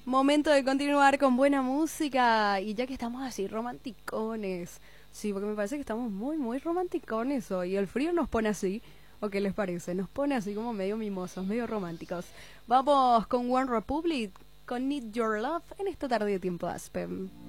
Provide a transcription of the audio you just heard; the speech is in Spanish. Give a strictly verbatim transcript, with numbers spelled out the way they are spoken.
Momento de continuar con buena música. Y ya que estamos así romanticones. Sí, porque me parece que estamos muy, muy romanticones hoy. El frío nos pone así. ¿O qué les parece? Nos pone así como medio mimosos, medio románticos. Vamos con One Republic, con Need Your Love en esta tarde de Tiempo Aspen.